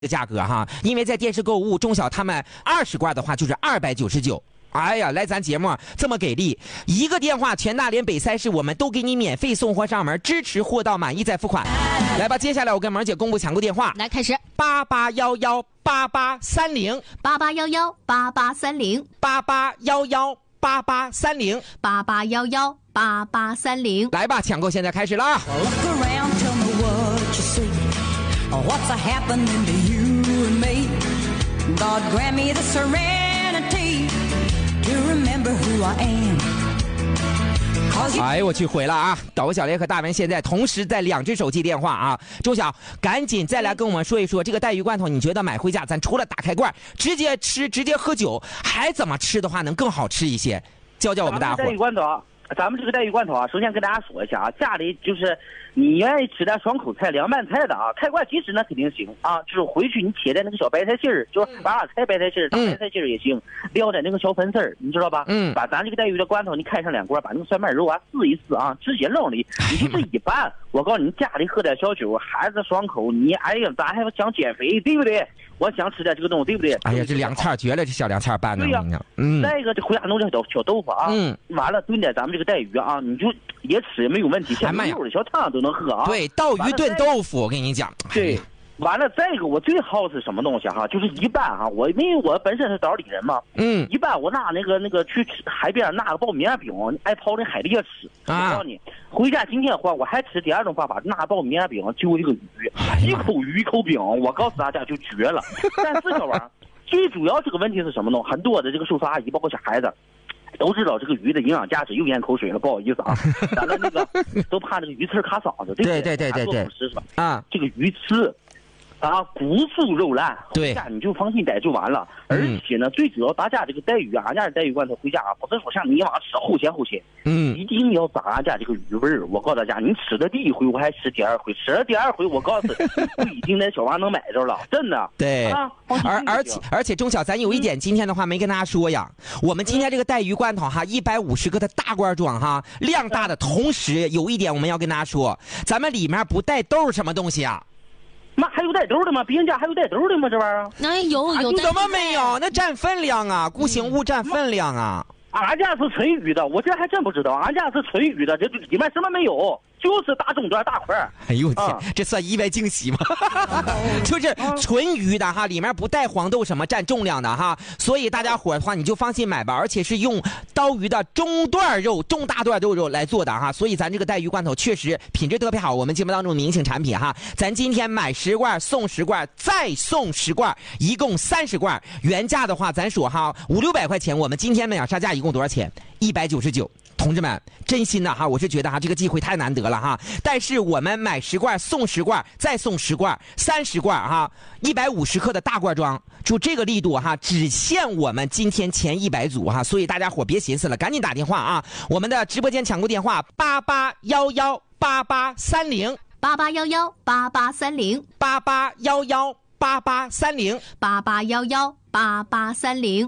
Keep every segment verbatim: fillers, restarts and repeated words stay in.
的价格哈，因为在电视购物，中小他们二十罐的话就是二百九十九。哎呀，来咱节目这么给力，一个电话全大连北三市我们都给你免费送货上门，支持货到满意再付款。来吧，接下来我跟萌姐公布抢购电话， 来开始八八幺幺八八三零八八幺幺八八三零八八幺幺八八三零八八幺幺八八三零。 来吧，抢购现在开始了啊！ Look around, tell me what you see. What's happening to you and me? God grant me the serenity to remember who I am. 哎呦我去，毁了啊！抖小莲和大文现在同时在两只手机电话啊！周晓，赶紧再来跟我们说一说这个带鱼罐头，你觉得买回家咱除了打开罐直接吃、直接喝酒，还怎么吃的话能更好吃一些？教教我们大伙。 带鱼罐头，咱们这个带鱼罐头啊，首先跟大家说一下啊，家里就是你愿意吃点爽口菜、凉拌菜的啊，开罐即食那肯定行啊，就是回去你切点那个小白菜心儿，就是娃娃菜白菜心儿、大白菜心儿也行，撩点那个小粉丝儿，你知道吧？嗯，把咱这个带鱼的罐头你开上两罐，把那个酸麦肉啊撕一撕啊，直接扔里，你就这一拌。我告诉你，家里喝点小酒，孩子爽口，你哎呀，咱还想减肥，对不对？我想吃点这个东西，对不对？ 哎呀，这凉菜绝了，这小凉菜拌的。 对呀、啊，嗯。再一个，这回家弄点小小豆腐啊，嗯，完了炖点咱们这个带鱼啊，你就也吃也没有问题，像溜的小汤都能喝啊。 对，稻鱼炖豆腐，我跟你讲。 对。完了，再一个我最好是什么东西哈？就是一般哈，我因为我本身是岛里人嘛，嗯，一般我拿那个那个去海边拿个爆米面饼，爱泡那海蛎吃。啊，我告诉你，回家今天换我还吃第二种方法，拿爆米面饼揪这个鱼，一口鱼一口饼，我告诉大家就绝了。但是这玩意儿最主要这个问题是什么呢？很多的这个叔叔阿姨，包括小孩子。都知道这个鱼的营养价值，又咽口水了，不好意思啊。咱们那个都怕这个鱼刺卡嗓子，对不对？对对对对对。啊，这个鱼刺。啊，骨酥肉烂，回家你就放心逮就完了。嗯、而且呢，最主要大家这个带鱼啊，俺家的带鱼罐头回家啊，不是说像你往吃齁咸齁咸，嗯，一定要把俺家这个鱼味儿。我告诉大家，你吃的第一回，我还吃第二回，吃了第二回，我告诉你，不一定那小娃能买着了，真的。 对， 啊、 而而且而且钟晓，咱有一点今天的话没跟大家说呀，我们今天这个带鱼罐头哈，一百五十个的大罐装哈，量大的同时有一点我们要跟大家说，咱们里面不带豆什么东西啊。 妈还有带豆的吗？别人家还有带豆的吗？这玩意儿？ 那有有。 怎么没有？那占分量啊，固形物占分量啊。 俺家是纯鱼的，我这还真不知道。俺家是纯鱼的，这里面什么没有？就是大中段大块。 哎呦我天、嗯，这算意外惊喜吗？就是纯鱼的哈，里面不带黄豆什么占重量的哈，所以大家伙的话你就放心买吧，而且是用刀鱼的中段肉、中大段肉肉来做的哈，所以咱这个带鱼罐头确实品质特别好，我们节目当中明星产品哈。咱今天买十罐送十罐，再送十罐，一共三十罐，原价的话咱说哈五六百块钱，我们今天秒杀价一共多少钱？一百九十九。同志们，真心的哈，我是觉得哈，这个机会太难得了哈。但是我们买十罐送十罐，再送十罐，三十罐哈，一百五十克的大罐装，就这个力度哈，只限我们今天前一百组哈。所以大家伙别寻思了，赶紧打电话啊！我们的直播间抢购电话八八幺幺八八三零八八幺幺八八三零八八幺幺八八三零八八幺幺八八三零。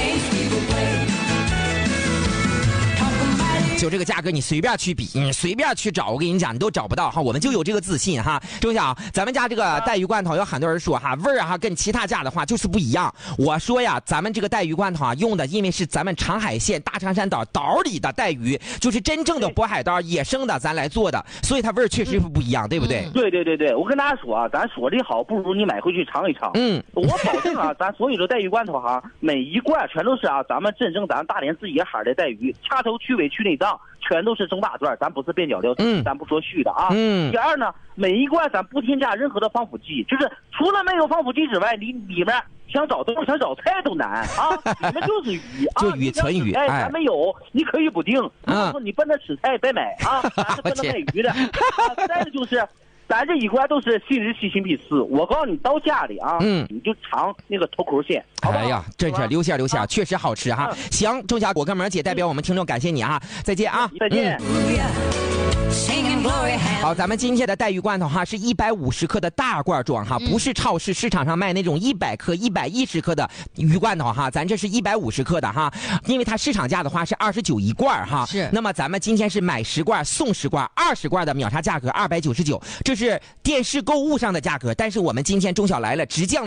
就这个价格你随便去比，你随便去找，我跟你讲你都找不到哈，我们就有这个自信哈。钟晓，咱们家这个带鱼罐头有很多人说哈，味儿哈跟其他家的话就是不一样。我说呀，咱们这个带鱼罐头啊用的因为是咱们长海县大长山岛岛里的带鱼，就是真正的渤海岛野生的咱来做的，所以它味儿确实不一样，对不对？ 对对对对，我跟大家说啊，咱说的好不如你买回去尝一尝。嗯，我保证啊，咱所有的带鱼罐头哈，每一罐全都是啊咱们真正咱大连自己海的带鱼，掐头去尾去内脏。全都是中大段，咱不是边角料，嗯，咱不说虚的啊。嗯。第二呢，每一罐咱不添加任何的防腐剂，就是除了没有防腐剂之外，你里面想找豆想找菜都难啊。里面就是鱼啊， 就鱼纯鱼， 哎，咱没有，你可以不定。如果说你奔着吃菜别买啊，咱是奔着卖鱼的。啊，再的就是。咱这一罐都是新日西新皮四，我告诉你，到家里啊，嗯，你就尝那个头口鲜，好不好？ 哎呀，真是留下留下，啊、确实好吃哈。啊、行，钟晓，我跟萌姐代表我们听众感谢你啊，再见啊， 再见。嗯 singing glory hallelujah. 好，咱们今天的带鱼罐头哈是一百五十克的大罐装哈，不是超市市场上卖那种一百克、一百一十克的鱼罐头哈，咱这是一百五十克的哈，因为它市场价的话是二十九一罐哈。 是。 那么咱们今天是买十罐送十罐，二十罐的秒杀价格二百九十九，这是电视购物上的价格，但是我们今天中小来了直降了。